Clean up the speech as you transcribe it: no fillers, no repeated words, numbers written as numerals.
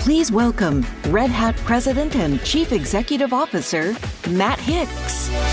Please welcome Red Hat President and Chief Executive Officer, Matt Hicks.